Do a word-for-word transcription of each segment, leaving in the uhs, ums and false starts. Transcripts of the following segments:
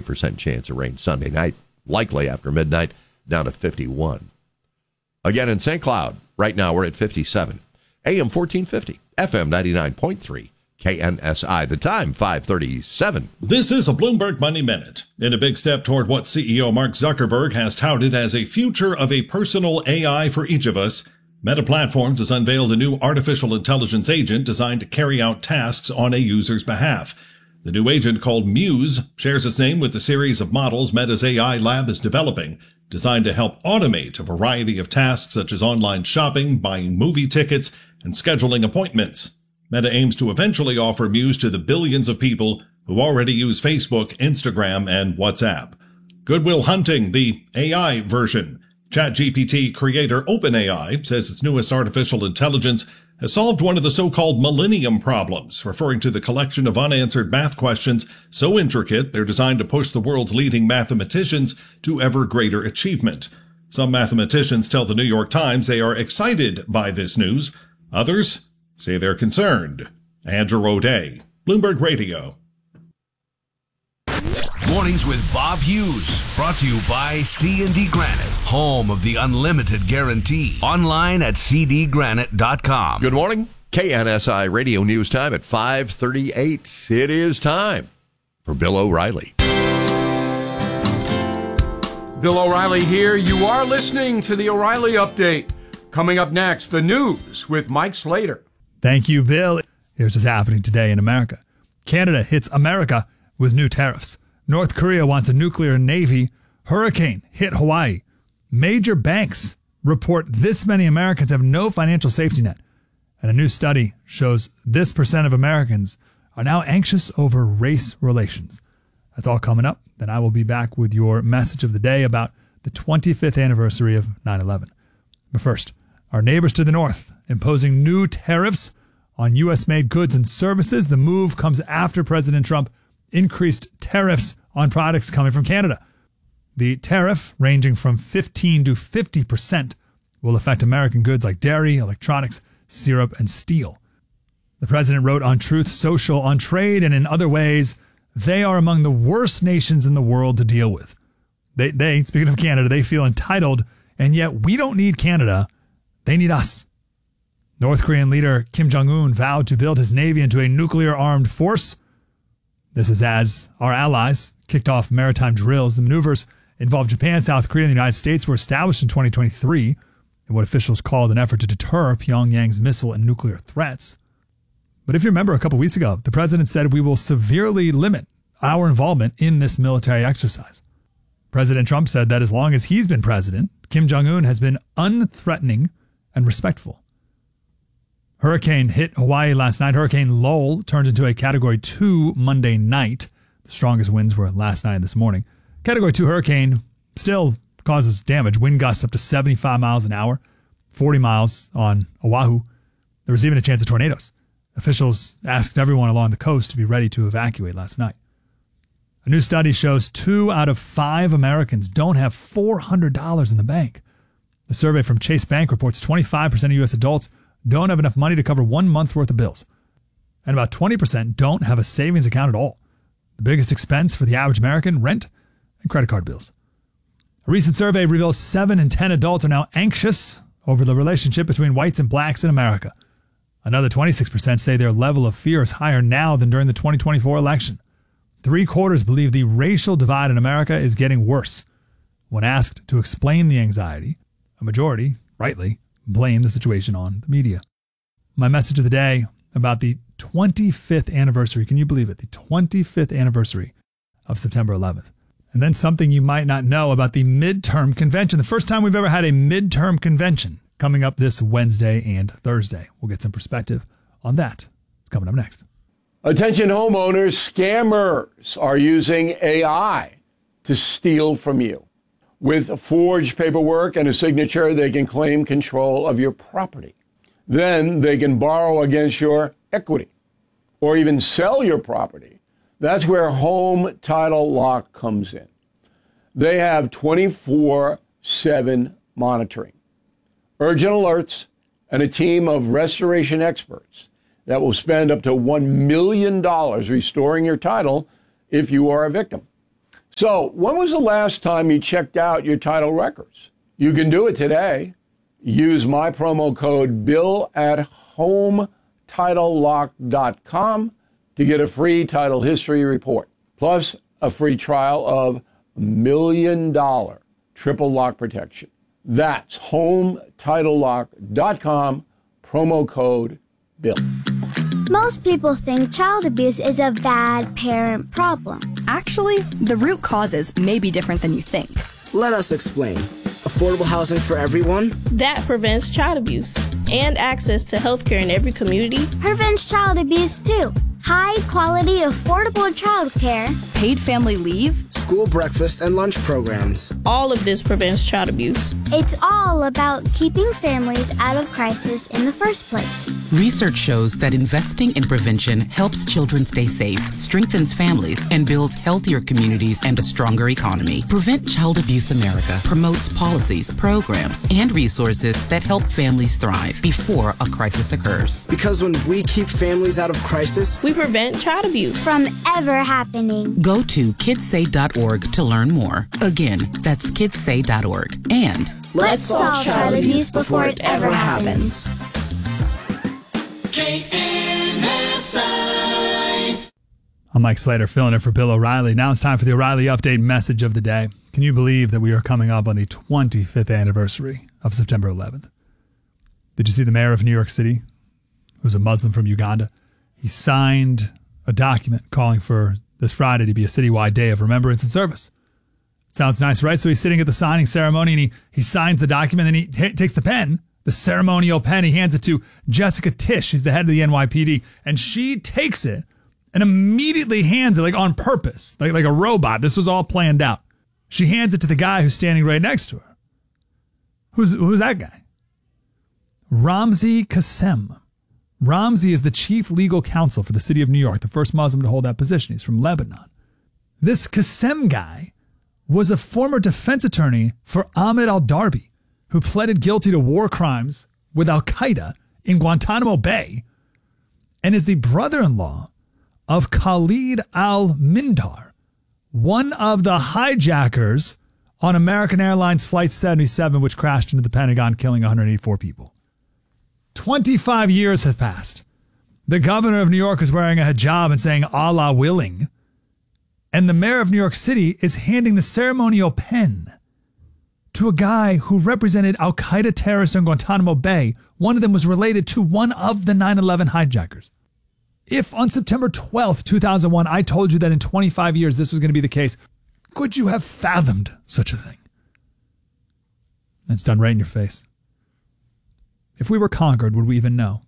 percent chance of rain Sunday night, likely after midnight, down to fifty-one. Again in Saint Cloud, right now we're at fifty-seven. A M fourteen fifty, F M ninety-nine point three, K N S I. The time, five thirty-seven. This is a Bloomberg Money Minute. In a big step toward what C E O Mark Zuckerberg has touted as a future of a personal A I for each of us, Meta Platforms has unveiled a new artificial intelligence agent designed to carry out tasks on a user's behalf. The new agent, called Muse, shares its name with the series of models Meta's A I lab is developing, designed to help automate a variety of tasks such as online shopping, buying movie tickets, and scheduling appointments. Meta aims to eventually offer Muse to the billions of people who already use Facebook, Instagram, and WhatsApp. Good Will Hunting, the A I version. ChatGPT creator OpenAI says its newest artificial intelligence has solved one of the so-called millennium problems, referring to the collection of unanswered math questions so intricate they're designed to push the world's leading mathematicians to ever greater achievement. Some mathematicians tell the New York Times they are excited by this news. Others say they're concerned. Andrew O'Day, Bloomberg Radio. Mornings with Bob Hughes, brought to you by C and D Granite, home of the unlimited guarantee. Online at c d granite dot com. Good morning. K N S I Radio News Time at five thirty-eight. It is time for Bill O'Reilly. Bill O'Reilly here. You are listening to the O'Reilly Update. Coming up next, the news with Mike Slater. Thank you, Bill. Here's what's happening today in America. Canada hits America with new tariffs. North Korea wants a nuclear navy. Hurricane hit Hawaii. Major banks report this many Americans have no financial safety net. And a new study shows this percent of Americans are now anxious over race relations. That's all coming up. Then I will be back with your message of the day about the twenty-fifth anniversary of nine eleven. But first, our neighbors to the north imposing new tariffs on U S-made goods and services. The move comes after President Trump increased tariffs on products coming from Canada. The tariff, ranging from fifteen to fifty percent, will affect American goods like dairy, electronics, syrup, and steel. The president wrote on Truth Social, on trade and in other ways, they are among the worst nations in the world to deal with. They, they, speaking of Canada, they feel entitled, and yet we don't need Canada. They need us. North Korean leader Kim Jong-un vowed to build his navy into a nuclear-armed force. This is as our allies kicked off maritime drills. The maneuvers involved Japan, South Korea, and the United States were established in twenty twenty-three in what officials called an effort to deter Pyongyang's missile and nuclear threats. But if you remember a couple weeks ago, the president said we will severely limit our involvement in this military exercise. President Trump said that as long as he's been president, Kim Jong-un has been unthreatening and respectful. Hurricane hit Hawaii last night. Hurricane Lowell turned into a Category two Monday night. The strongest winds were last night and this morning. Category two hurricane still causes damage. Wind gusts up to seventy-five miles an hour, forty miles on Oahu. There was even a chance of tornadoes. Officials asked everyone along the coast to be ready to evacuate last night. A new study shows two out of five Americans don't have four hundred dollars in the bank. The survey from Chase Bank reports twenty-five percent of U S adults don't have enough money to cover one month's worth of bills. And about twenty percent don't have a savings account at all. The biggest expense for the average American, rent and credit card bills. A recent survey reveals seven in ten adults are now anxious over the relationship between whites and blacks in America. Another twenty-six percent say their level of fear is higher now than during the twenty twenty-four election. Three quarters believe the racial divide in America is getting worse. When asked to explain the anxiety, a majority, rightly, blame the situation on the media. My message of the day about the twenty-fifth anniversary. Can you believe it? The twenty-fifth anniversary of September eleventh. And then something you might not know about the midterm convention. The first time we've ever had a midterm convention coming up this Wednesday and Thursday. We'll get some perspective on that. It's coming up next. Attention homeowners, scammers are using A I to steal from you. With forged paperwork and a signature, they can claim control of your property. Then they can borrow against your equity or even sell your property. That's where Home Title Lock comes in. They have twenty-four seven monitoring, urgent alerts, and a team of restoration experts that will spend up to one million dollars restoring your title if you are a victim. So, when was the last time you checked out your title records? You can do it today. Use my promo code Bill at home title lock dot com to get a free title history report, plus a free trial of million dollar triple lock protection. That's home title lock dot com, promo code Bill. Most people think child abuse is a bad parent problem. Actually, the root causes may be different than you think. Let us explain. Affordable housing for everyone? That prevents child abuse. And access to health care in every community. Prevents child abuse too. High quality, affordable child care. Paid family leave. School breakfast and lunch programs. All of this prevents child abuse. It's all about keeping families out of crisis in the first place. Research shows that investing in prevention helps children stay safe, strengthens families, and builds healthier communities and a stronger economy. Prevent Child Abuse America promotes policies, programs, and resources that help families thrive before a crisis occurs. Because when we keep families out of crisis, we prevent child abuse from ever happening. Go to kids say dot org to learn more. Again, that's kids say dot org. And let's solve child abuse before it ever happens. K N S I. I'm Mike Slater, filling in for Bill O'Reilly. Now it's time for the O'Reilly Update message of the day. Can you believe that we are coming up on the twenty-fifth anniversary of September eleventh? Did you see the mayor of New York City, who's a Muslim from Uganda? He signed a document calling for this Friday to be a citywide day of remembrance and service. Sounds nice, right? So he's sitting at the signing ceremony and he, he signs the document and he t- takes the pen, the ceremonial pen. He hands it to Jessica Tisch. She's the head of the N Y P D. And she takes it and immediately hands it like on purpose, like, like a robot. This was all planned out. She hands it to the guy who's standing right next to her. Who's, who's that guy? Ramzi Kassem. Ramzi is the chief legal counsel for the city of New York, the first Muslim to hold that position. He's from Lebanon. This Kassem guy was a former defense attorney for Ahmed al-Darbi, who pleaded guilty to war crimes with al-Qaeda in Guantanamo Bay, and is the brother-in-law of Khalid al-Mindar, one of the hijackers on American Airlines Flight seventy-seven, which crashed into the Pentagon, killing one hundred eighty-four people. twenty-five years have passed. The governor of New York is wearing a hijab and saying, Allah willing. And the mayor of New York City is handing the ceremonial pen to a guy who represented al-Qaeda terrorists in Guantanamo Bay. One of them was related to one of the nine eleven hijackers. If on September twelfth, two thousand one, I told you that in twenty-five years this was going to be the case, could you have fathomed such a thing? It's done right in your face. If we were conquered, would we even know?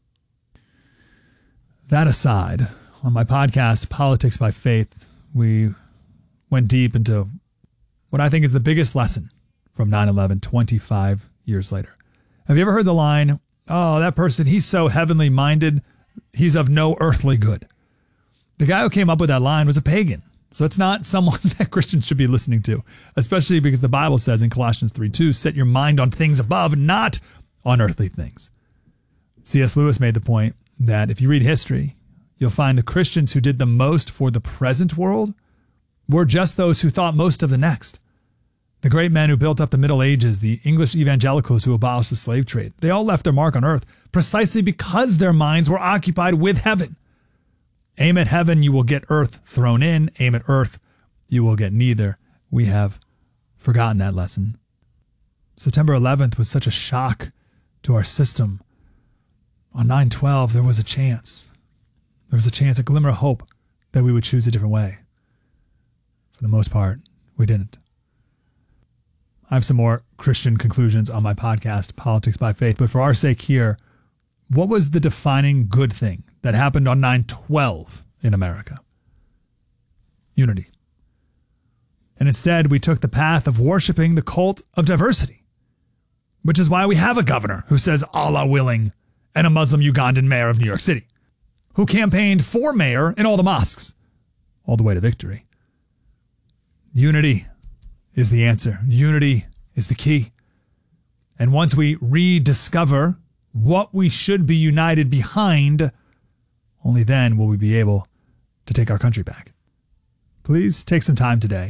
That aside, on my podcast, Politics by Faith, we went deep into what I think is the biggest lesson from nine eleven twenty-five years later. Have you ever heard the line, oh, that person, he's so heavenly minded, he's of no earthly good? The guy who came up with that line was a pagan. So it's not someone that Christians should be listening to, especially because the Bible says in Colossians three two, set your mind on things above, not on earthly things. C S Lewis made the point that if you read history, you'll find the Christians who did the most for the present world were just those who thought most of the next. The great men who built up the Middle Ages, the English evangelicals who abolished the slave trade, they all left their mark on earth precisely because their minds were occupied with heaven. Aim at heaven, you will get earth thrown in. Aim at earth, you will get neither. We have forgotten that lesson. September eleventh was such a shock to our system. On nine twelve, there was a chance. There was a chance, a glimmer of hope that we would choose a different way. For the most part, we didn't. I have some more Christian conclusions on my podcast, Politics by Faith, but for our sake here, what was the defining good thing that happened on nine twelve in America? Unity. And instead, we took the path of worshiping the cult of diversity, which is why we have a governor who says Allah willing and a Muslim Ugandan mayor of New York City, who campaigned for mayor in all the mosques, all the way to victory. Unity is the answer. Unity is the key. And once we rediscover what we should be united behind, only then will we be able to take our country back. Please take some time today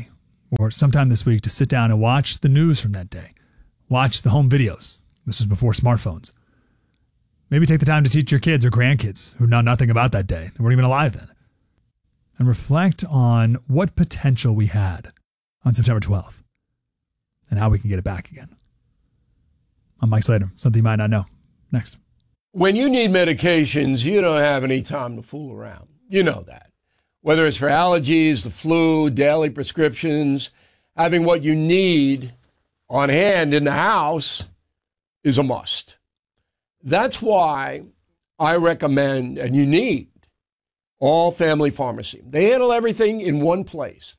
or sometime this week to sit down and watch the news from that day. Watch the home videos. This was before smartphones. Maybe take the time to teach your kids or grandkids who know nothing about that day. They weren't even alive then. And reflect on what potential we had on September twelfth and how we can get it back again. I'm Mike Slater. Something you might not know. Next. When you need medications, you don't have any time to fool around. You know that. Whether it's for allergies, the flu, daily prescriptions, having what you need on hand in the house is a must. That's why I recommend, and you need, All Family Pharmacy. They handle everything in one place.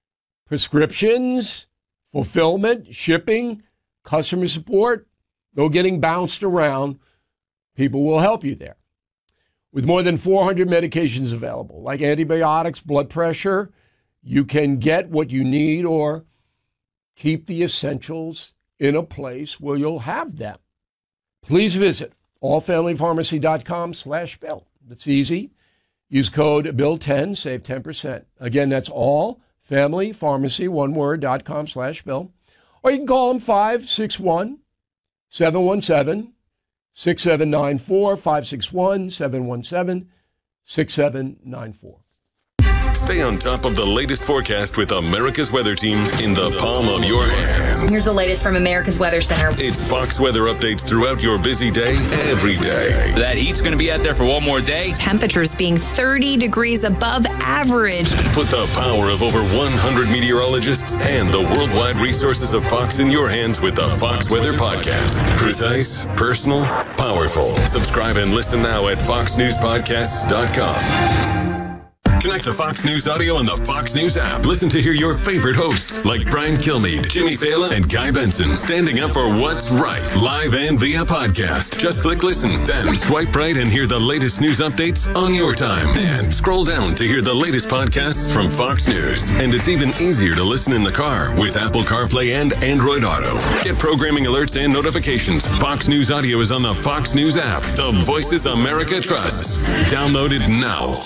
Prescriptions, fulfillment, shipping, customer support, no getting bounced around. People will help you there. With more than four hundred medications available, like antibiotics, blood pressure, you can get what you need or keep the essentials in a place where you'll have them. Please visit allfamilypharmacy.com slash bill. It's easy. Use code bill ten, save ten percent. Again, that's allfamilypharmacy, one word, dot com slash bill. Or you can call them five six one, seven one seven, six seven nine four, five six one, seven one seven, six seven nine four. Stay on top of the latest forecast with America's Weather Team in the palm of your hands. Here's the latest from America's Weather Center. It's Fox weather updates throughout your busy day, every day. That heat's going to be out there for one more day. Temperatures being thirty degrees above average. Put the power of over one hundred meteorologists and the worldwide resources of Fox in your hands with the Fox Weather Podcast. Precise, personal, powerful. Subscribe and listen now at fox news podcasts dot com. Connect to Fox News Audio on the Fox News app. Listen to hear your favorite hosts like Brian Kilmeade, Jimmy Fallon, and Guy Benson standing up for what's right, live and via podcast. Just click listen, then swipe right and hear the latest news updates on your time. And scroll down to hear the latest podcasts from Fox News. And it's even easier to listen in the car with Apple CarPlay and Android Auto. Get programming alerts and notifications. Fox News Audio is on the Fox News app. The voices America trusts. Download it now.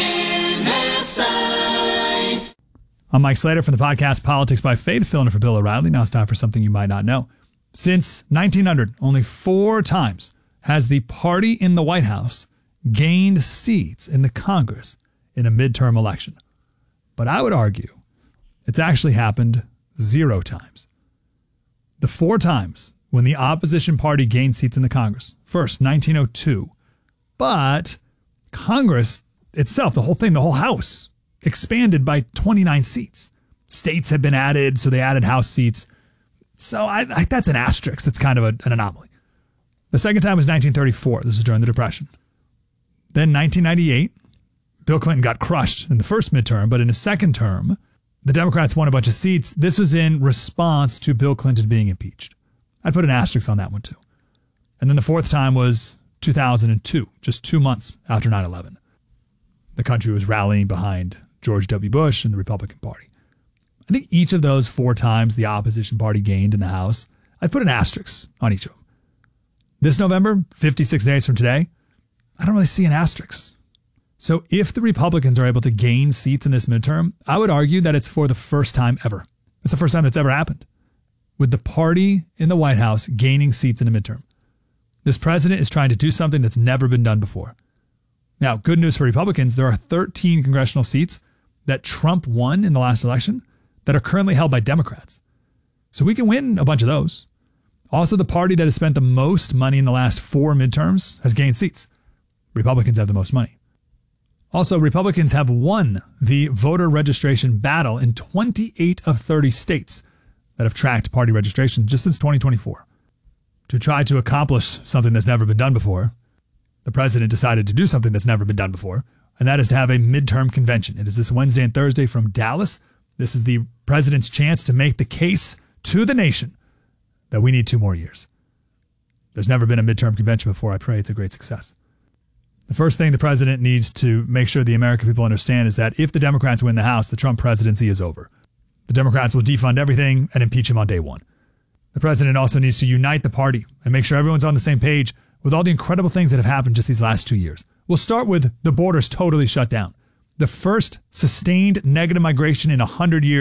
I'm Mike Slater from the podcast Politics by Faith, filling in for Bill O'Reilly. Now it's time for something you might not know. Since nineteen hundred, only four times has the party in the White House gained seats in the Congress in a midterm election. But I would argue it's actually happened zero times. The four times when the opposition party gained seats in the Congress. First, nineteen oh two. But Congress itself, the whole thing, the whole House, expanded by twenty-nine seats. States have been added, so they added House seats. So I, I, that's an asterisk. That's kind of a, an anomaly. The second time was nineteen thirty-four. This was during the Depression. Then nineteen ninety-eight, Bill Clinton got crushed in the first midterm, but in his second term, the Democrats won a bunch of seats. This was in response to Bill Clinton being impeached. I'd put an asterisk on that one, too. And then the fourth time was two thousand two, just two months after nine eleven. The country was rallying behind George W. Bush and the Republican Party. I think each of those four times the opposition party gained in the House, I'd put an asterisk on each of them. This November, fifty-six days from today, I don't really see an asterisk. So if the Republicans are able to gain seats in this midterm, I would argue that it's for the first time ever. It's the first time that's ever happened, with the party in the White House gaining seats in a midterm. This president is trying to do something that's never been done before. Now, good news for Republicans, there are thirteen congressional seats that Trump won in the last election that are currently held by Democrats. So we can win a bunch of those. Also, the party that has spent the most money in the last four midterms has gained seats. Republicans have the most money. Also, Republicans have won the voter registration battle in twenty-eight of thirty states that have tracked party registration just since twenty twenty-four. To try to accomplish something that's never been done before, the president decided to do something that's never been done before, and that is to have a midterm convention. It is this Wednesday and Thursday from Dallas. This is the president's chance to make the case to the nation that we need two more years. There's never been a midterm convention before. I pray it's a great success. The first thing the president needs to make sure the American people understand is that if the Democrats win the House, the Trump presidency is over. The Democrats will defund everything and impeach him on day one. The president also needs to unite the party and make sure everyone's on the same page with all the incredible things that have happened just these last two years. We'll start with the borders totally shut down. The first sustained negative migration in one hundred years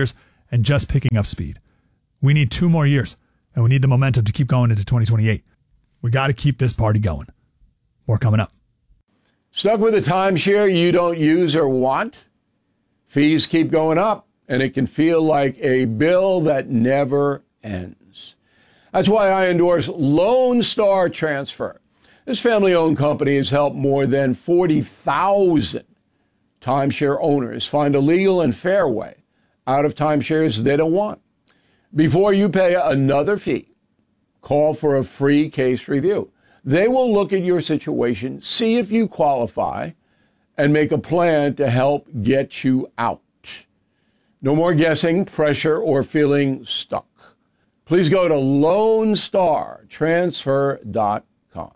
and just picking up speed. We need two more years, and we need the momentum to keep going into twenty twenty-eight. We got to keep this party going. More coming up. Stuck with a timeshare you don't use or want? Fees keep going up, and it can feel like a bill that never ends. That's why I endorse Lone Star Transfer. This family-owned company has helped more than forty thousand timeshare owners find a legal and fair way out of timeshares they don't want. Before you pay another fee, call for a free case review. They will look at your situation, see if you qualify, and make a plan to help get you out. No more guessing, pressure, or feeling stuck. Please go to lone star transfer dot com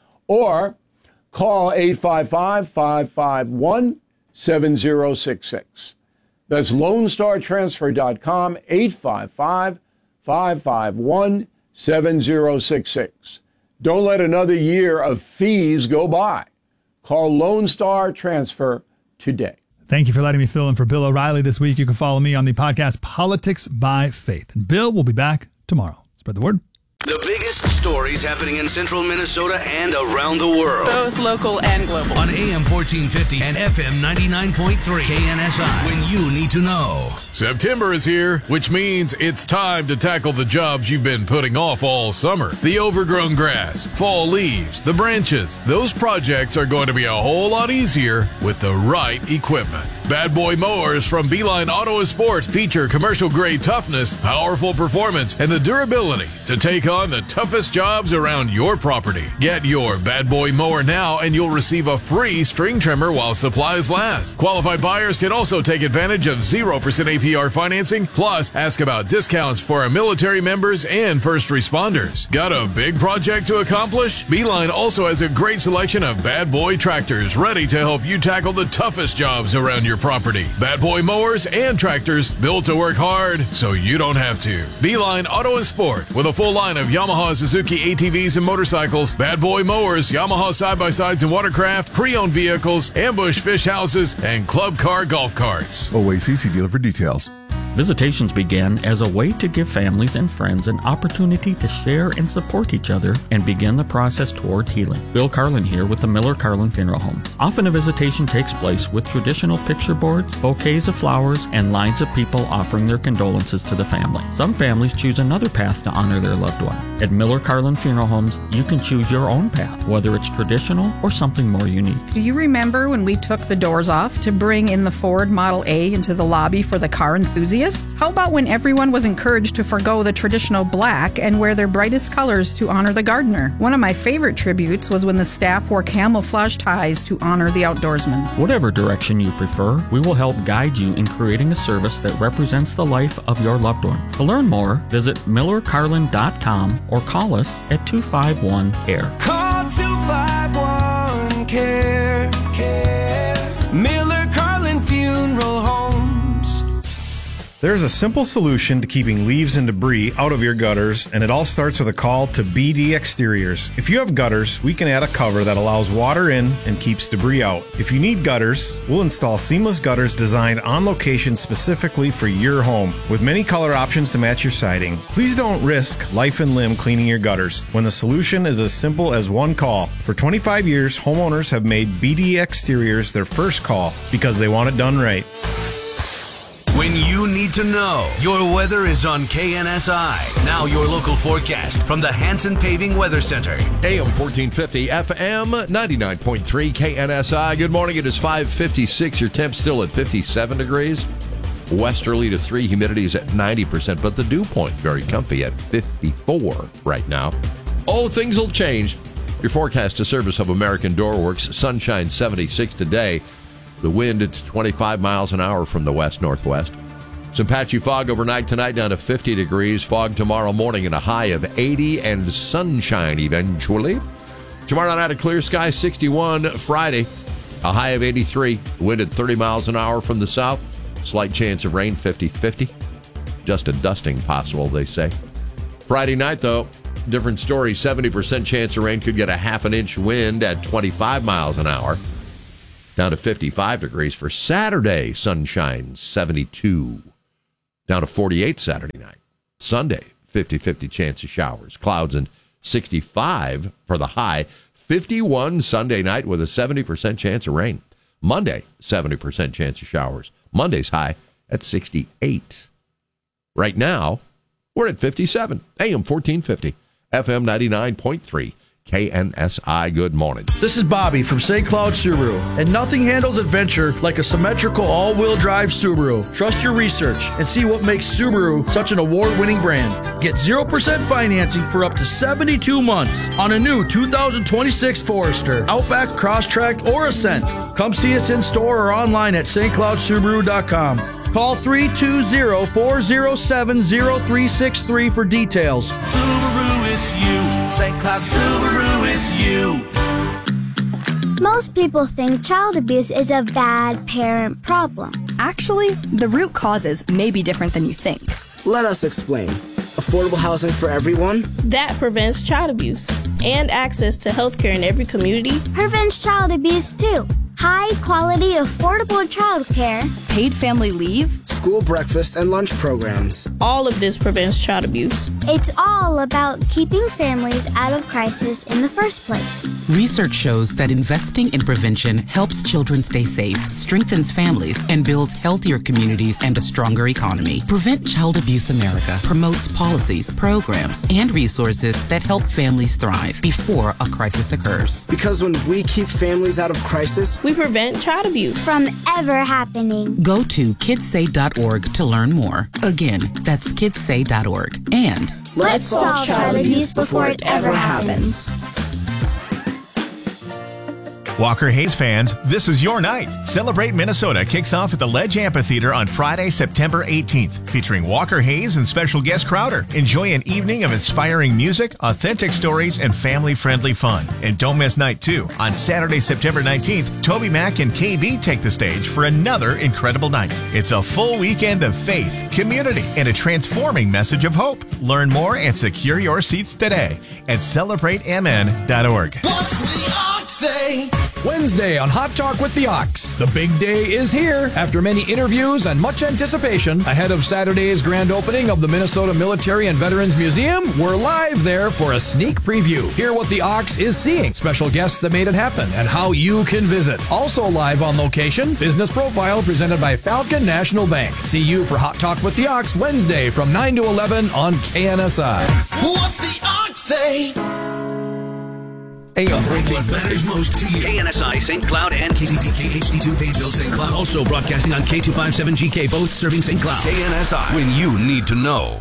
or call eight five five, five five one, seven zero six six. That's lone star transfer dot com, eight five five, five five one, seven zero six six. Don't let another year of fees go by. Call Lone Star Transfer today. Thank you for letting me fill in for Bill O'Reilly this week. You can follow me on the podcast Politics by Faith. And Bill will be back tomorrow. Spread the word. The biggest stories happening in central Minnesota and around the world. Both local and global. On A M fourteen fifty and F M ninety-nine point three K N S I. When you need to know. September is here, which means it's time to tackle the jobs you've been putting off all summer. The overgrown grass, fall leaves, the branches. Those projects are going to be a whole lot easier with the right equipment. Bad Boy Mowers from Beeline Auto Sport feature commercial-grade toughness, powerful performance, and the durability to take on the toughest jobs around your property. Get your Bad Boy Mower now and you'll receive a free string trimmer while supplies last. Qualified buyers can also take advantage of zero percent A P R financing, plus ask about discounts for our military members and first responders. Got a big project to accomplish? Beeline also has a great selection of Bad Boy tractors ready to help you tackle the toughest jobs around your property. Bad Boy Mowers and tractors built to work hard so you don't have to. Beeline Auto and Sport with a full line of Yamaha, Suzuki A T Vs and motorcycles, Bad Boy Mowers, Yamaha side-by-sides and watercraft, pre-owned vehicles, ambush fish houses, and club car golf carts. O A C C dealer for details. Visitations began as a way to give families and friends an opportunity to share and support each other and begin the process toward healing. Bill Carlin here with the Miller Carlin Funeral Home. Often a visitation takes place with traditional picture boards, bouquets of flowers, and lines of people offering their condolences to the family. Some families choose another path to honor their loved one. At Miller Carlin Funeral Homes, you can choose your own path, whether it's traditional or something more unique. Do you remember when we took the doors off to bring in the Ford Model A into the lobby for the car enthusiast? How about when everyone was encouraged to forgo the traditional black and wear their brightest colors to honor the gardener? One of my favorite tributes was when the staff wore camouflage ties to honor the outdoorsman. Whatever direction you prefer, we will help guide you in creating a service that represents the life of your loved one. To learn more, visit miller carlin dot com or call us at two five one C A R E. Call two five one C A R E. Care. Miller Carlin Funeral Homes. There's a simple solution to keeping leaves and debris out of your gutters, and it all starts with a call to B D Exteriors. If you have gutters, we can add a cover that allows water in and keeps debris out. If you need gutters, we'll install seamless gutters designed on location specifically for your home, with many color options to match your siding. Please don't risk life and limb cleaning your gutters when the solution is as simple as one call. For twenty-five years, homeowners have made B D Exteriors their first call because they want it done right. When you need to know, your weather is on K N S I. Now your local forecast from the Hanson Paving Weather Center. A M fourteen fifty, F M ninety-nine point three K N S I. Good morning. It is five fifty-six. Your temp still at fifty-seven degrees. Westerly to three. Humidity is at ninety percent, but the dew point very comfy at fifty-four right now. Oh, things will change. Your forecast to service of American Doorworks. Sunshine seventy-six today. The wind at twenty-five miles an hour from the west-northwest. Some patchy fog overnight tonight down to fifty degrees. Fog tomorrow morning and a high of eighty and sunshine eventually. Tomorrow night a clear sky, sixty-one. Friday, a high of eighty-three. Wind at thirty miles an hour from the south. Slight chance of rain, fifty-fifty. Just a dusting possible, they say. Friday night, though, different story. seventy percent chance of rain, could get a half an inch wind at twenty-five miles an hour. Down to fifty-five degrees for Saturday. Sunshine, seventy-two. down to forty-eight Saturday night. Sunday, fifty-fifty chance of showers. Clouds and sixty-five for the high. fifty-one Sunday night with a seventy percent chance of rain. Monday, seventy percent chance of showers. Monday's high at sixty-eight. Right now, we're at fifty-seven. A M fourteen fifty, F M ninety-nine point three. K N S I, good morning. This is Bobby from Saint Cloud Subaru, and nothing handles adventure like a symmetrical all-wheel drive Subaru. Trust your research and see what makes Subaru such an award-winning brand. Get zero percent financing for up to seventy-two months on a new two thousand twenty-six Forester, Outback, Crosstrek, or Ascent. Come see us in store or online at st cloud subaru dot com. Call three two zero, four zero seven, zero three six three for details. Subaru, it's you. Saint Cloud Subaru, it's you. Most people think child abuse is a bad parent problem. Actually, the root causes may be different than you think. Let us explain. Affordable housing for everyone? That prevents child abuse and access to health care in every community. Prevents child abuse too. High quality, affordable child care. Paid family leave. School breakfast and lunch programs. All of this prevents child abuse. It's all about keeping families out of crisis in the first place. Research shows that investing in prevention helps children stay safe, strengthens families, and builds healthier communities and a stronger economy. Prevent Child Abuse America promotes policies, programs, and resources that help families thrive before a crisis occurs. Because when we keep families out of crisis, we prevent child abuse from ever happening. Go to kids say dot org to learn more. Again, that's kids say dot org. And let's solve child abuse before it ever happens. Walker Hayes fans, this is your night. Celebrate Minnesota kicks off at the Ledge Amphitheater on Friday, September eighteenth, featuring Walker Hayes and special guest Crowder. Enjoy an evening of inspiring music, authentic stories, and family-friendly fun. And don't miss night two. On Saturday, September nineteenth, Toby Mac and K B take the stage for another incredible night. It's a full weekend of faith, community, and a transforming message of hope. Learn more and secure your seats today at celebrate m n dot org. What's the Ox say? Wednesday on Hot Talk with the Ox. The big day is here. After many interviews and much anticipation, ahead of Saturday's grand opening of the Minnesota Military and Veterans Museum, we're live there for a sneak preview. Hear what the Ox is seeing, special guests that made it happen, and how you can visit. Also live on location, Business Profile presented by Falcon National Bank. See you for Hot Talk with the Ox Wednesday from nine to eleven on K N S I. What's the Ox say? A M what matters most to you. K N S I, Saint Cloud, and K C P K H D two, Painesville, Saint Cloud. Also broadcasting on K two fifty-seven G K, both serving Saint Cloud. K N S I, when you need to know.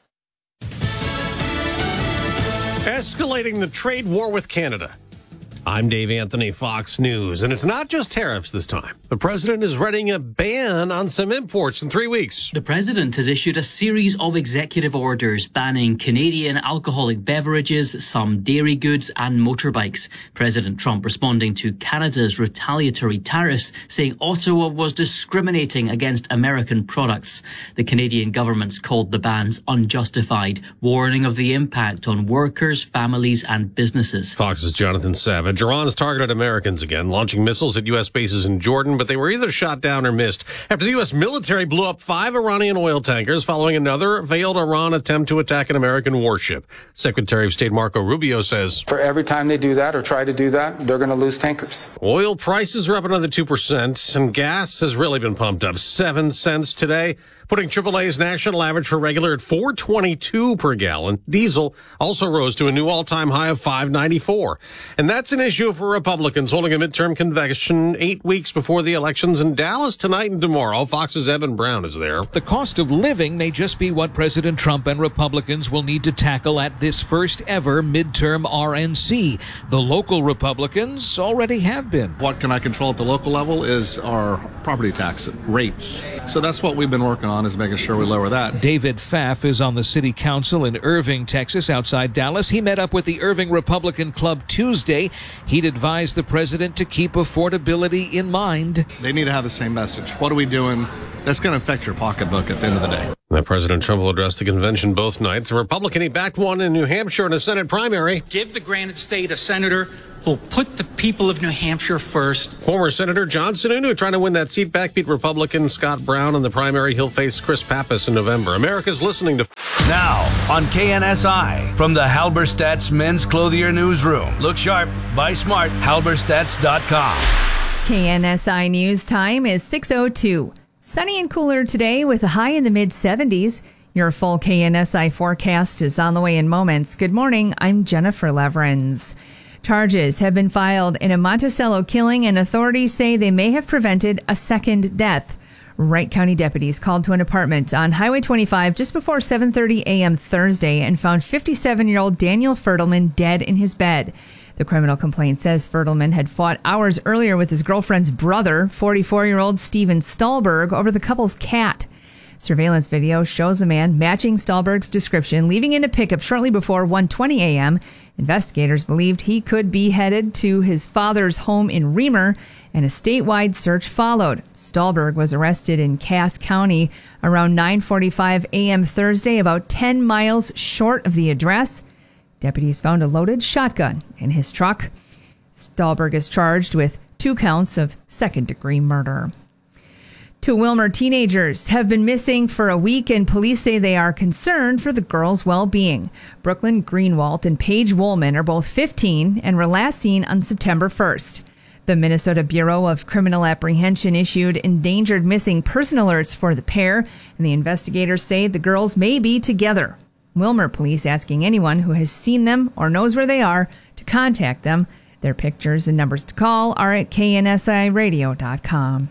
Escalating the trade war with Canada. I'm Dave Anthony, Fox News, and it's not just tariffs this time. The president is writing a ban on some imports in three weeks. The president has issued a series of executive orders banning Canadian alcoholic beverages, some dairy goods, and motorbikes. President Trump responding to Canada's retaliatory tariffs, saying Ottawa was discriminating against American products. The Canadian government's called the bans unjustified, warning of the impact on workers, families, and businesses. Fox's Jonathan Savage. Iran has targeted Americans again, launching missiles at U S bases in Jordan, but they were either shot down or missed after the U S military blew up five Iranian oil tankers following another failed Iran attempt to attack an American warship. Secretary of State Marco Rubio says, for every time they do that or try to do that, they're going to lose tankers. Oil prices are up another two percent, and gas has really been pumped up seven cents today, putting triple A's national average for regular at four twenty-two per gallon. Diesel also rose to a new all-time high of five ninety-four. And that's an issue for Republicans holding a midterm convention eight weeks before the elections in Dallas tonight and tomorrow. Fox's Evan Brown is there. The cost of living may just be what President Trump and Republicans will need to tackle at this first ever midterm R N C. The local Republicans already have been. What can I control at the local level is our property tax rates. So that's what we've been working on. On is making sure we lower that. David Pfaff is on the city council in Irving, Texas, outside Dallas. He met up with the Irving Republican Club Tuesday. He'd advised the president to keep affordability in mind. They need to have the same message. What are we doing that's going to affect your pocketbook at the end of the day? Now, President Trump will address the convention both nights. A Republican, he backed one in New Hampshire in a Senate primary. Give the granite state a senator who'll put the people of New Hampshire first. Former Senator John Sununu trying to win that seat back, beat Republican Scott Brown in the primary. He'll face Chris Pappas in November. America's listening to... Now, on K N S I, from the Halberstadt's Men's Clothier Newsroom. Look sharp, buy smart, halberstadts dot com. K N S I News time is six oh two. Sunny and cooler today with a high in the mid seventies. Your full K N S I forecast is on the way in moments. Good morning. I'm Jennifer Leverins. Charges have been filed in a Monticello killing, and authorities say they may have prevented a second death. Wright County deputies called to an apartment on Highway twenty-five just before seven thirty a.m. Thursday and found fifty-seven-year-old Daniel Fertelman dead in his bed. The criminal complaint says Fertelman had fought hours earlier with his girlfriend's brother, forty-four-year-old Steven Stahlberg, over the couple's cat. Surveillance video shows a man matching Stahlberg's description leaving in a pickup shortly before one twenty a.m. Investigators believed he could be headed to his father's home in Reamer, and a statewide search followed. Stahlberg was arrested in Cass County around nine forty-five a.m. Thursday, about ten miles short of the address. Deputies found a loaded shotgun in his truck. Stahlberg is charged with two counts of second-degree murder. Two Wilmer teenagers have been missing for a week, and police say they are concerned for the girls' well-being. Brooklyn Greenwald and Paige Woolman are both fifteen and were last seen on September first. The Minnesota Bureau of Criminal Apprehension issued endangered missing person alerts for the pair, and the investigators say the girls may be together. Wilmer police asking anyone who has seen them or knows where they are to contact them. Their pictures and numbers to call are at K N S I radio dot com.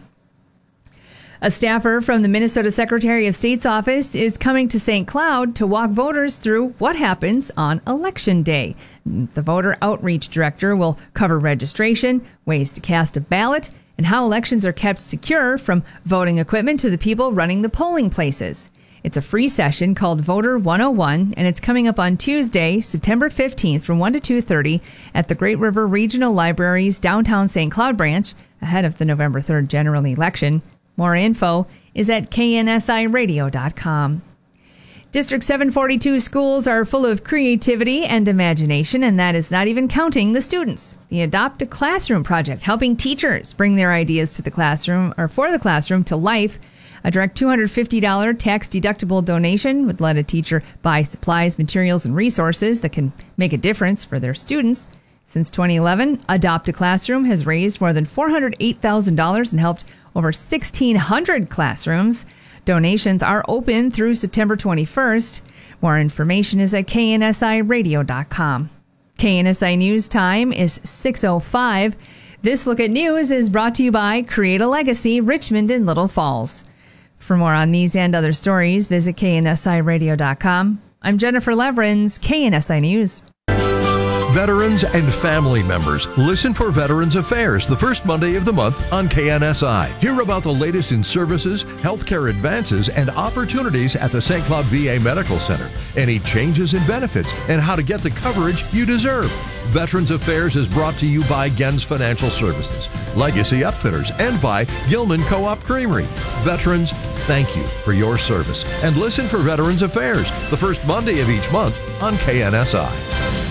A staffer from the Minnesota Secretary of State's office is coming to Saint Cloud to walk voters through what happens on Election Day. The voter outreach director will cover registration, ways to cast a ballot, and how elections are kept secure from voting equipment to the people running the polling places. It's a free session called Voter one oh one, and it's coming up on Tuesday, September fifteenth from one to two thirty at the Great River Regional Library's downtown Saint Cloud branch ahead of the November third general election. More info is at K N S I radio dot com. District seven forty-two schools are full of creativity and imagination, and that is not even counting the students. The Adopt a Classroom project helping teachers bring their ideas to the classroom or for the classroom to life. A direct two hundred fifty dollars tax-deductible donation would let a teacher buy supplies, materials, and resources that can make a difference for their students. Since twenty eleven, Adopt a Classroom has raised more than four hundred eight thousand dollars and helped over sixteen hundred classrooms. Donations are open through September twenty-first. More information is at K N S I radio dot com. K N S I News time is six oh five. This Look at News is brought to you by Create a Legacy, Richmond and Little Falls. For more on these and other stories, visit K N S I radio dot com. I'm Jennifer Leverins, K N S I News. Veterans and family members, listen for Veterans Affairs the first Monday of the month on K N S I. Hear about the latest in services, healthcare advances, and opportunities at the Saint Cloud V A Medical Center. Any changes in benefits and how to get the coverage you deserve. Veterans Affairs is brought to you by Gens Financial Services, Legacy Upfitters, and by Gilman Co-op Creamery. Veterans, thank you for your service. And listen for Veterans Affairs the first Monday of each month on K N S I.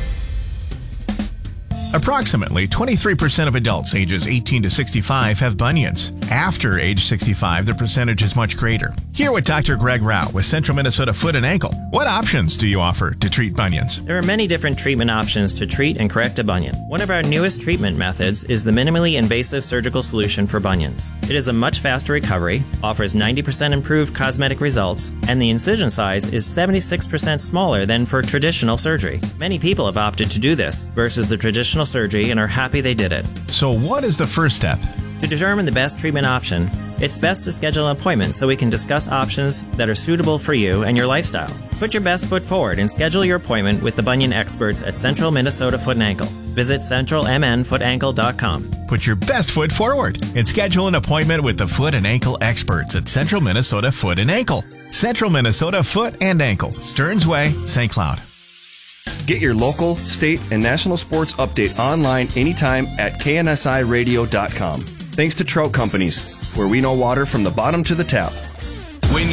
Approximately twenty-three percent of adults ages eighteen to sixty-five have bunions. After age sixty-five, the percentage is much greater. Here with Doctor Greg Rao with Central Minnesota Foot and Ankle. What options do you offer to treat bunions? There are many different treatment options to treat and correct a bunion. One of our newest treatment methods is the minimally invasive surgical solution for bunions. It is a much faster recovery, offers ninety percent improved cosmetic results, and the incision size is seventy-six percent smaller than for traditional surgery. Many people have opted to do this versus the traditional surgery and are happy they did it. So what is the first step? To determine the best treatment option, it's best to schedule an appointment so we can discuss options that are suitable for you and your lifestyle. Put your best foot forward and schedule your appointment with the bunion experts at Central Minnesota Foot and Ankle. Visit central m n foot ankle dot com. Put your best foot forward and schedule an appointment with the foot and ankle experts at Central Minnesota Foot and Ankle. Central Minnesota Foot and Ankle, Stearns Way, Saint Cloud. Get your local, state, and national sports update online anytime at K N S I radio dot com. Thanks to Trout Companies, where we know water from the bottom to the tap. When you need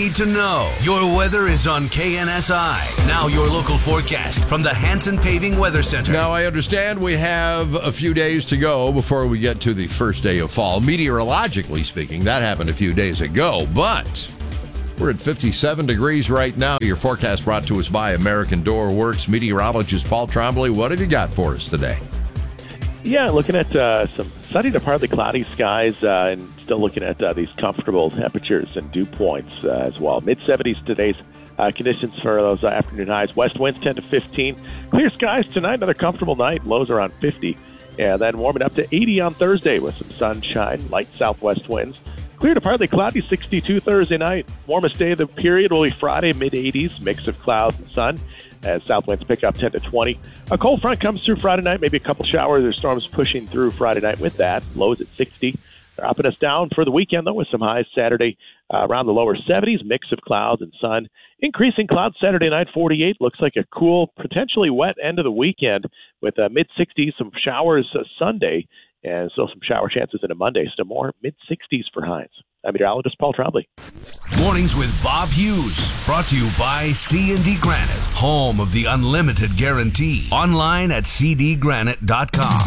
need to know. Your weather is on K N S I. Now your local forecast from the Hanson Paving Weather Center. Now, I understand we have a few days to go before we get to the first day of fall. Meteorologically speaking, that happened a few days ago, but we're at fifty-seven degrees right now. Your forecast brought to us by American Door Works. Meteorologist Paul Trombley, what have you got for us today? Yeah, looking at uh, some sunny to partly cloudy skies uh, and still looking at uh, these comfortable temperatures and dew points uh, as well. mid-seventies today's uh, conditions for those uh, afternoon highs. West winds ten to fifteen. Clear skies tonight, another comfortable night. Lows around fifty. And then warming up to eighty on Thursday with some sunshine, light southwest winds. Clear to partly cloudy, sixty-two Thursday night. Warmest day of the period will be Friday, mid-eighties, mix of clouds and sun as south winds pick up ten to twenty. A cold front comes through Friday night, maybe a couple showers or storms pushing through Friday night with that. Lows at sixty. They're upping us down for the weekend, though, with some highs Saturday uh, around the lower seventies, mix of clouds and sun. Increasing clouds Saturday night, forty-eight. Looks like a cool, potentially wet end of the weekend with uh, mid-sixties, some showers uh, Sunday, and still some shower chances into Monday. Still more mid-sixties for highs. I'm meteorologist Paul Trombley. Mornings with Bob Hughes. Brought to you by C and D Granite, home of the unlimited guarantee. Online at c d granite dot com.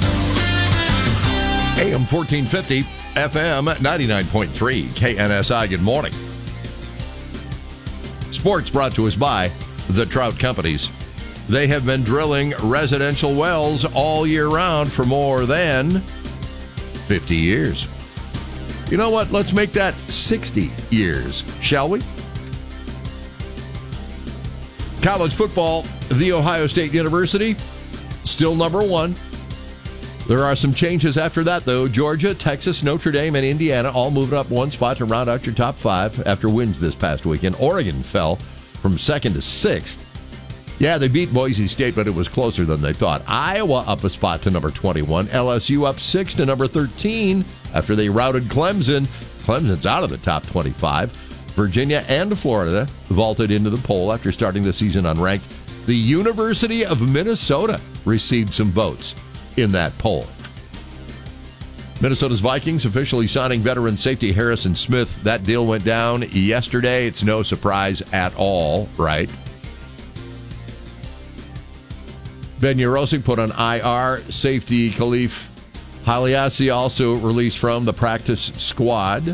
A M fourteen fifty, F M ninety-nine point three, K N S I. Good morning. Sports brought to us by the Trout Companies. They have been drilling residential wells all year round for more than fifty years. You know what? Let's make that sixty years, shall we? College football, The Ohio State University, still number one. There are some changes after that, though. Georgia, Texas, Notre Dame, and Indiana all moving up one spot to round out your top five after wins this past weekend. Oregon fell from second to sixth. Yeah, they beat Boise State, but it was closer than they thought. Iowa up a spot to number twenty-one. L S U up six to number thirteen after they routed Clemson. Clemson's out of the top twenty-five. Virginia and Florida vaulted into the poll after starting the season unranked. The University of Minnesota received some votes in that poll. Minnesota's Vikings officially signing veteran safety Harrison Smith. That deal went down yesterday. It's no surprise at all, right? Ben Yurosek put on I R. Safety Khalif Haliassi also released from the practice squad.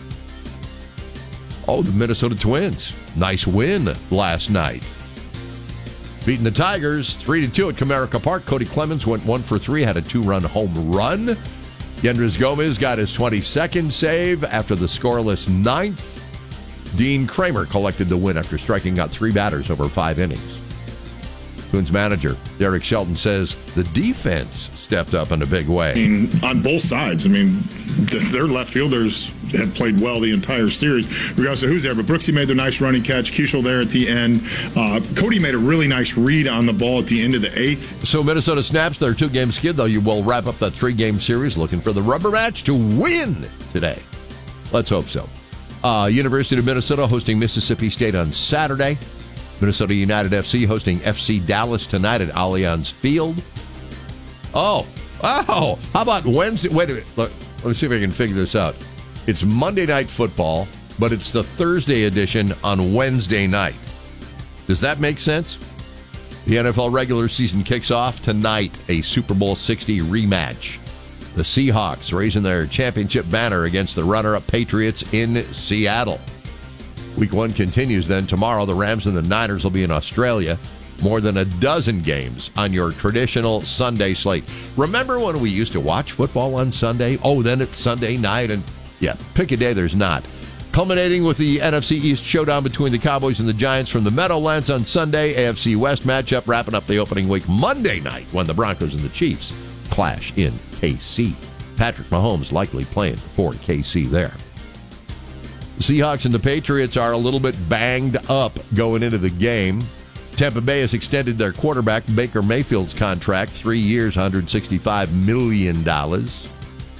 Oh, the Minnesota Twins. Nice win last night. Beating the Tigers three to two at Comerica Park. Cody Clemens went one for three, had a two-run home run. Yendris Gomez got his twenty-second save after the scoreless ninth. Dean Kramer collected the win after striking out three batters over five innings. Twins manager Derek Shelton says the defense stepped up in a big way. I mean, on both sides. I mean, the, their left fielders have played well the entire series, regardless of who's there. But Brooksy made the nice running catch. Keishel there at the end. Uh, Cody made a really nice read on the ball at the end of the eighth. So Minnesota snaps their two-game skid, though. You will wrap up that three-game series looking for the rubber match to win today. Let's hope so. Uh, University of Minnesota hosting Mississippi State on Saturday. Minnesota United F C hosting F C Dallas tonight at Allianz Field. Oh, oh, how about Wednesday? Wait a minute. Look, let me see if I can figure this out. It's Monday Night Football, but it's the Thursday edition on Wednesday night. Does that make sense? The N F L regular season kicks off tonight, a Super Bowl sixty rematch. The Seahawks raising their championship banner against the runner-up Patriots in Seattle. Week one continues then. Tomorrow, the Rams and the Niners will be in Australia. More than a dozen games on your traditional Sunday slate. Remember when we used to watch football on Sunday? Oh, then it's Sunday night, and yeah, pick a day there's not. Culminating with the N F C East showdown between the Cowboys and the Giants from the Meadowlands on Sunday. A F C West matchup wrapping up the opening week Monday night when the Broncos and the Chiefs clash in K C. Patrick Mahomes likely playing for K C there. The Seahawks and the Patriots are a little bit banged up going into the game. Tampa Bay has extended their quarterback Baker Mayfield's contract, three years, one hundred sixty-five million dollars.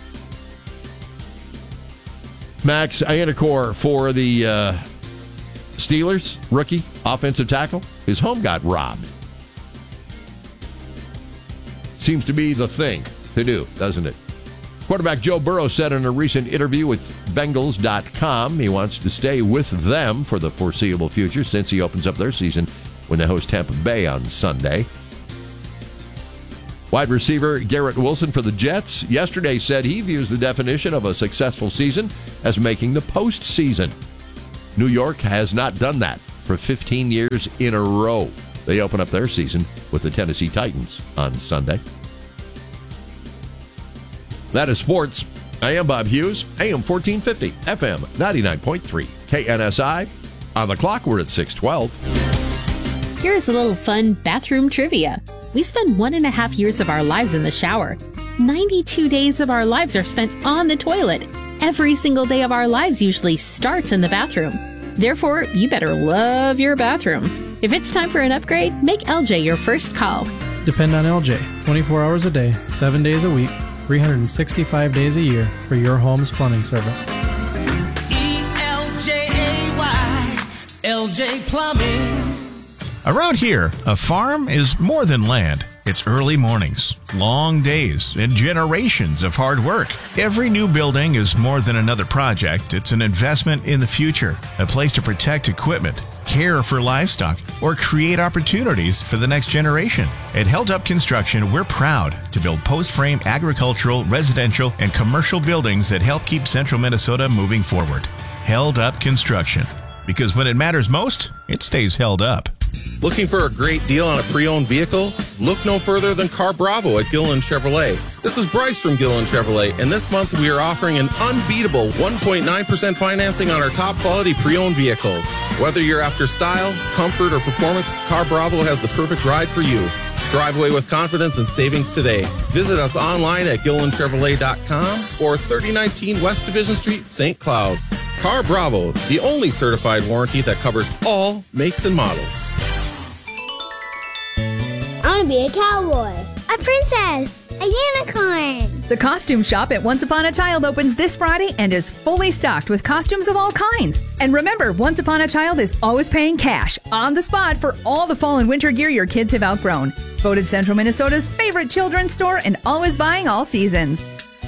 Max Iannacor for the uh, Steelers, rookie offensive tackle. His home got robbed. Seems to be the thing to do, doesn't it? Quarterback Joe Burrow said in a recent interview with Bengals dot com he wants to stay with them for the foreseeable future since he opens up their season when they host Tampa Bay on Sunday. Wide receiver Garrett Wilson for the Jets yesterday said he views the definition of a successful season as making the postseason. New York has not done that for fifteen years in a row. They open up their season with the Tennessee Titans on Sunday. That is sports. I am Bob Hughes, A M fourteen fifty, F M ninety-nine point three, K N S I. On the clock, we're at six twelve. Here's a little fun bathroom trivia. We spend one and a half years of our lives in the shower. ninety-two days of our lives are spent on the toilet. Every single day of our lives usually starts in the bathroom. Therefore, you better love your bathroom. If it's time for an upgrade, make L J your first call. Depend on L J twenty-four hours a day, seven days a week, three hundred sixty-five days a year for your home's plumbing service. E L J A Y, L J Plumbing. Around here, a farm is more than land. It's early mornings, long days, and generations of hard work. Every new building is more than another project. It's an investment in the future, a place to protect equipment, care for livestock, or create opportunities for the next generation. At Held Up Construction, we're proud to build post-frame agricultural, residential, and commercial buildings that help keep central Minnesota moving forward. Held Up Construction. Because when it matters most, it stays held up. Looking for a great deal on a pre-owned vehicle? Look no further than Car Bravo at Gilliland Chevrolet. This is Bryce from Gilliland Chevrolet, and this month we are offering an unbeatable one point nine percent financing on our top quality pre-owned vehicles. Whether you're after style, comfort, or performance, Car Bravo has the perfect ride for you. Drive away with confidence and savings today. Visit us online at Gilliland Chevrolet dot com or thirty nineteen West Division Street, Saint Cloud. Car Bravo, the only certified warranty that covers all makes and models. I want to be a cowboy, a princess, a unicorn. The costume shop at Once Upon a Child opens this Friday and is fully stocked with costumes of all kinds. And remember, Once Upon a Child is always paying cash on the spot for all the fall and winter gear your kids have outgrown. Voted Central Minnesota's favorite children's store and always buying all seasons.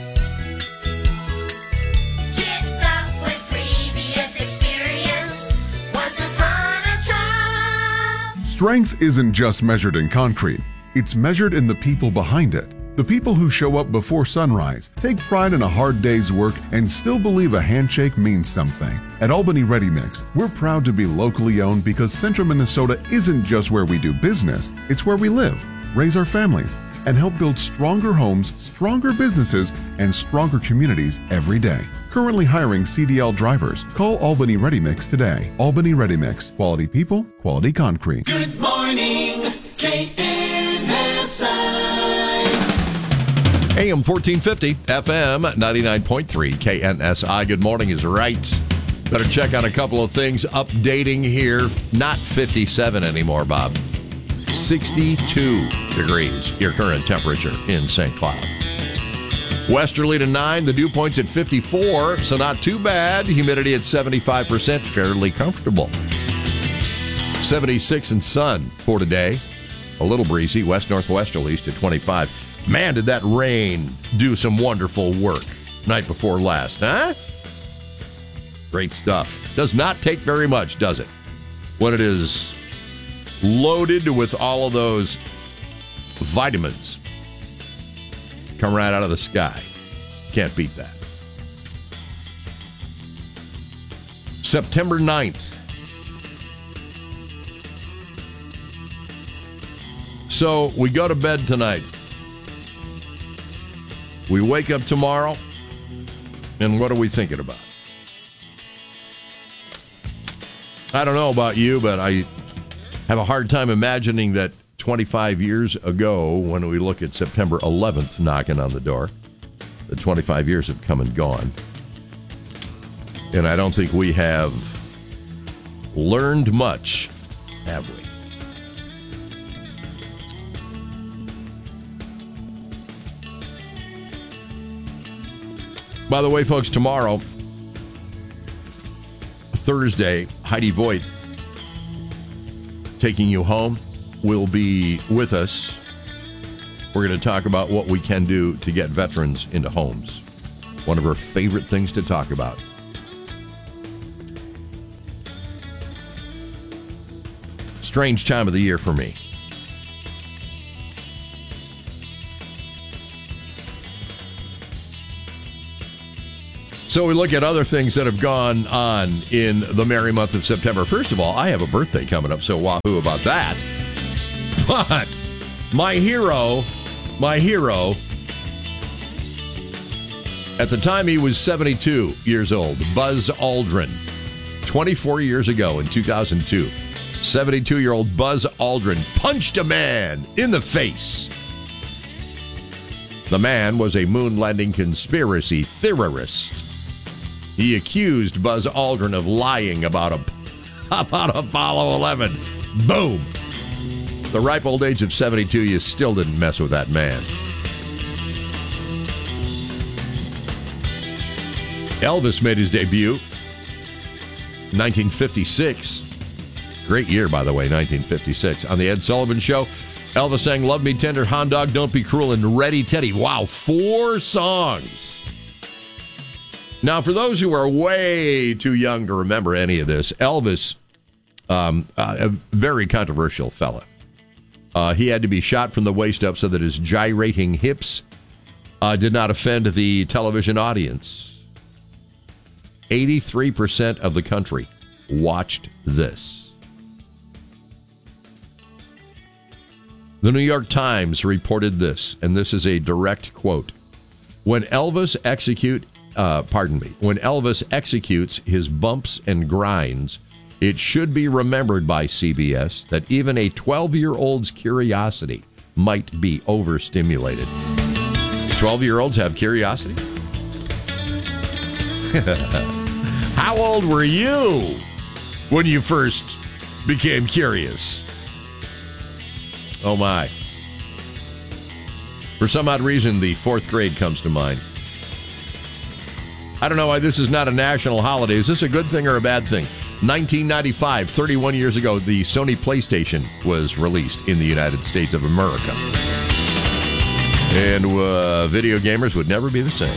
Get stuck with previous experience. Once upon a child. Strength isn't just measured in concrete. It's measured in the people behind it. The people who show up before sunrise, take pride in a hard day's work, and still believe a handshake means something. At Albany Ready Mix, we're proud to be locally owned because Central Minnesota isn't just where we do business, it's where we live, raise our families, and help build stronger homes, stronger businesses, and stronger communities every day. Currently hiring C D L drivers. Call Albany Ready Mix today. Albany Ready Mix. Quality people, quality concrete. Good morning, K N S I. A M fourteen fifty, F M ninety-nine point three, K N S I. Good morning is right. Better check on a couple of things. Updating here, not fifty-seven anymore, Bob. sixty-two degrees, your current temperature in Saint Cloud. Westerly to nine, the dew point's at fifty-four, so not too bad. Humidity at seventy-five percent, fairly comfortable. seventy-six and sun for today. A little breezy, west-northwesterlies to twenty-five. Man, did that rain do some wonderful work night before last, huh? Great stuff. Does not take very much, does it? When it is loaded with all of those vitamins come right out of the sky. Can't beat that. September ninth. So we go to bed tonight. We wake up tomorrow, and what are we thinking about? I don't know about you, but I have a hard time imagining that twenty-five years ago, when we look at September eleventh knocking on the door, the twenty-five years have come and gone. And I don't think we have learned much, have we? By the way, folks, tomorrow, Thursday, Heidi Voigt, Taking You Home, will be with us. We're going to talk about what we can do to get veterans into homes One of her favorite things to talk about. Strange time of the year for me. So we look at other things that have gone on in the merry month of September. First of all, I have a birthday coming up, so wahoo about that. But my hero, my hero, at the time he was seventy-two years old, Buzz Aldrin, twenty-four years ago in two thousand two, seventy-two-year-old Buzz Aldrin punched a man in the face. The man was a moon landing conspiracy theorist. He accused Buzz Aldrin of lying about, a, about Apollo eleven. Boom. The ripe old age of seventy-two, you still didn't mess with that man. Elvis made his debut in nineteen fifty-six. Great year, by the way, nineteen fifty-six. On the Ed Sullivan Show, Elvis sang Love Me Tender, Hound Dog, Don't Be Cruel, and Ready Teddy. Wow, four songs. Now, for those who are way too young to remember any of this, Elvis, um, uh, a very controversial fella. Uh, he had to be shot from the waist up so that his gyrating hips uh, did not offend the television audience. eighty-three percent of the country watched this. The New York Times reported this, and this is a direct quote. When Elvis execute, uh, pardon me, when Elvis executes his bumps and grinds, it should be remembered by C B S that even a twelve-year-old's curiosity might be overstimulated. twelve-year-olds have curiosity? How old were you when you first became curious? Oh, my. For some odd reason, the fourth grade comes to mind. I don't know why this is not a national holiday. Is this a good thing or a bad thing? nineteen ninety-five, thirty-one years ago, the Sony PlayStation was released in the United States of America. And uh, video gamers would never be the same.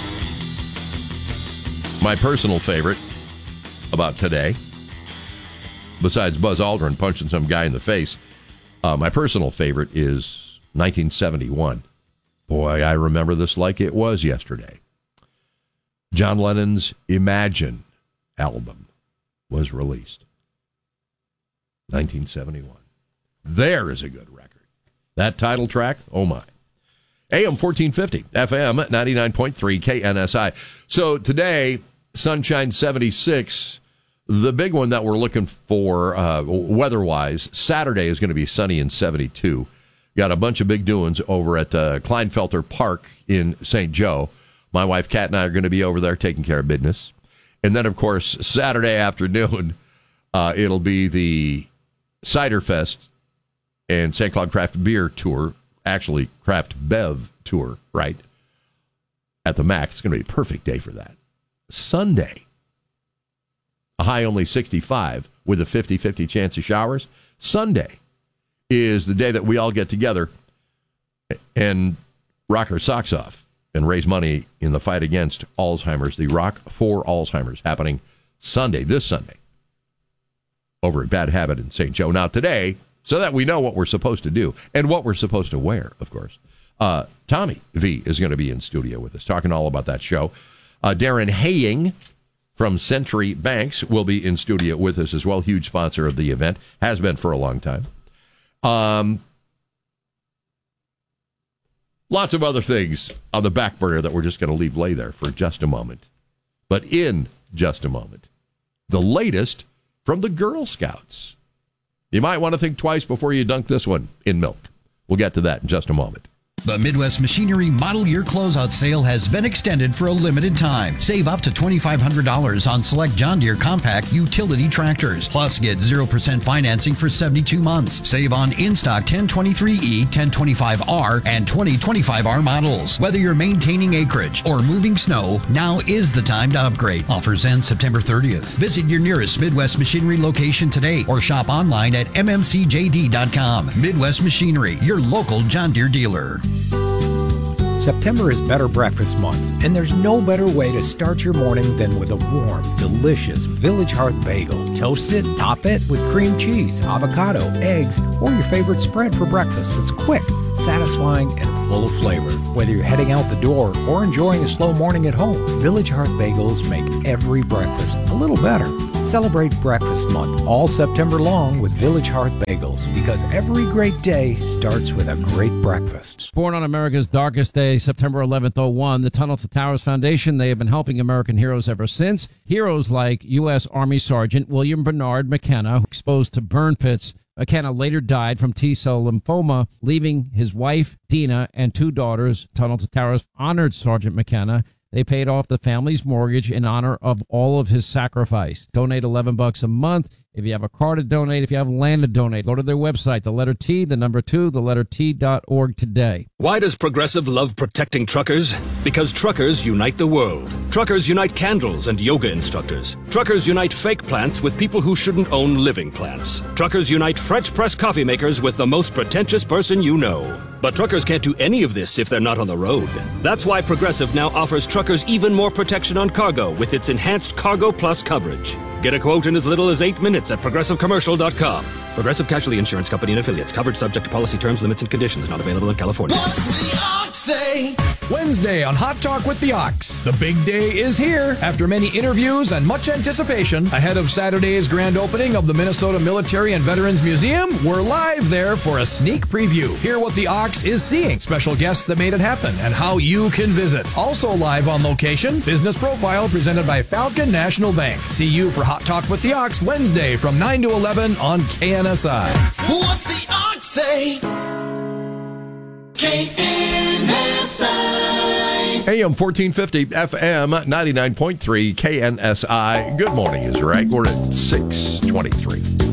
My personal favorite about today, besides Buzz Aldrin punching some guy in the face, uh, my personal favorite is nineteen seventy-one. Boy, I remember this like it was yesterday. John Lennon's Imagine album was released. nineteen seventy-one. There is a good record. That title track, oh my. A M fourteen fifty, F M ninety-nine point three, K N S I. So today, sunshine seventy-six. The big one that we're looking for uh, weather-wise, Saturday is going to be sunny and seventy-two. Got a bunch of big doings over at uh, Kleinfelter Park in Saint Joe. My wife, Kat, and I are going to be over there taking care of business. And then, of course, Saturday afternoon, uh, it'll be the Cider Fest and Saint Cloud Craft Beer Tour, actually Craft Bev Tour, right, at the Mac. It's going to be a perfect day for that. Sunday, a high only sixty-five with a fifty-fifty chance of showers. Sunday is the day that we all get together and rock our socks off and raise money in the fight against Alzheimer's, the Rock for Alzheimer's, happening Sunday, this Sunday, over at Bad Habit in Saint Joe. Now, today, so that we know what we're supposed to do and what we're supposed to wear, of course, uh, Tommy V is going to be in studio with us, talking all about that show. Uh, Darren Haying from Century Banks will be in studio with us as well, huge sponsor of the event, has been for a long time. Um... Lots of other things on the back burner that we're just going to leave lay there for just a moment. But in just a moment, the latest from the Girl Scouts. You might want to think twice before you dunk this one in milk. We'll get to that in just a moment. The Midwest Machinery Model Year Closeout Sale has been extended for a limited time. Save up to twenty-five hundred dollars on select John Deere compact utility tractors. Plus, get zero percent financing for seventy-two months. Save on in-stock ten twenty-three E, ten twenty-five R, and twenty twenty-five R models. Whether you're maintaining acreage or moving snow, now is the time to upgrade. Offers end September thirtieth. Visit your nearest Midwest Machinery location today or shop online at M M C J D dot com. Midwest Machinery, your local John Deere dealer. September is Better Breakfast Month, and there's no better way to start your morning than with a warm, delicious Village Hearth bagel. Toast it, top it with cream cheese, avocado, eggs, or your favorite spread for breakfast that's quick, satisfying, and full of flavor. Whether you're heading out the door or enjoying a slow morning at home, Village Hearth bagels make every breakfast a little better. Celebrate Breakfast Month all September long with Village Hearth bagels, because every great day starts with a great breakfast. Born on America's darkest day, September eleventh, oh one, the Tunnel to Towers Foundation, they have been helping American heroes ever since. Heroes like U S Army Sergeant William Bernard McKenna, exposed to burn pits. McKenna later died from T-cell lymphoma, leaving his wife, Dina, and two daughters. Tunnel to Towers honored Sergeant McKenna. They paid off the family's mortgage in honor of all of his sacrifice. Donate eleven bucks a month. If you have a car to donate, if you have land to donate, go to their website, the letter T, the number two, the letter T dot org today. Why does Progressive love protecting truckers? Because truckers unite the world. Truckers unite candles and yoga instructors. Truckers unite fake plants with people who shouldn't own living plants. Truckers unite French press coffee makers with the most pretentious person you know. But truckers can't do any of this if they're not on the road. That's why Progressive now offers truckers even more protection on cargo with its enhanced Cargo Plus coverage. Get a quote in as little as eight minutes at progressive commercial dot com. Progressive Casualty Insurance Company and Affiliates. Coverage subject to policy terms, limits, and conditions. Not available in California. What's the Ox say? Wednesday on Hot Talk with the Ox. The big day is here. After many interviews and much anticipation, ahead of Saturday's grand opening of the Minnesota Military and Veterans Museum, we're live there for a sneak preview. Hear what the Ox is seeing, special guests that made it happen, and how you can visit. Also live on location, Business Profile presented by Falcon National Bank. See you for Hot Talk with the Ox Wednesday from nine to eleven on K N S I. What's the Ox say? K N S I. A M fourteen fifty, F M ninety-nine point three, K N S I. Good morning is right. We're at six twenty-three.